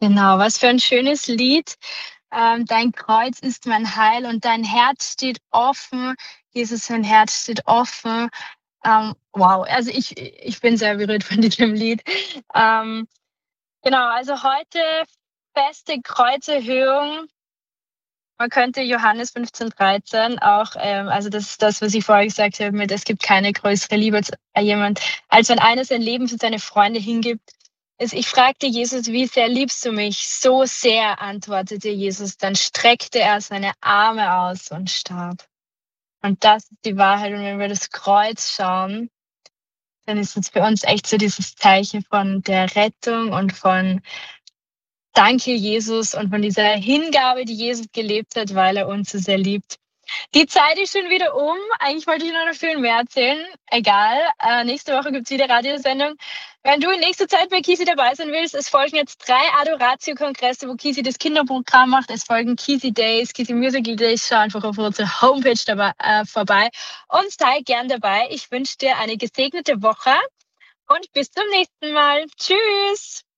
Genau, was für ein schönes Lied. Dein Kreuz ist mein Heil und dein Herz steht offen. Jesus, sein Herz steht offen. Wow, also ich bin sehr berührt von diesem Lied. Ähm, genau, also heute feste Kreuzerhöhung. Man könnte Johannes 15,13 auch, also das ist das, was ich vorher gesagt habe, mit es gibt keine größere Liebe als jemand, als wenn einer sein Leben für seine Freunde hingibt. Ich fragte Jesus, wie sehr liebst du mich? So sehr, antwortete Jesus. Dann streckte er seine Arme aus und starb. Und das ist die Wahrheit. Und wenn wir das Kreuz schauen, dann ist es für uns echt so dieses Zeichen von der Rettung und von Danke, Jesus, und von dieser Hingabe, die Jesus gelebt hat, weil er uns so sehr liebt. Die Zeit ist schon wieder um. Eigentlich wollte ich noch viel mehr erzählen. Egal. Nächste Woche gibt es wieder Radiosendung. Wenn du in nächster Zeit bei Kisi dabei sein willst, es folgen jetzt 3 Adoratio-Kongresse, wo Kisi das Kinderprogramm macht. Es folgen Kisi Days, Kisi Musical Days. Schau einfach auf unsere Homepage vorbei und sei gern dabei. Ich wünsche dir eine gesegnete Woche und bis zum nächsten Mal. Tschüss.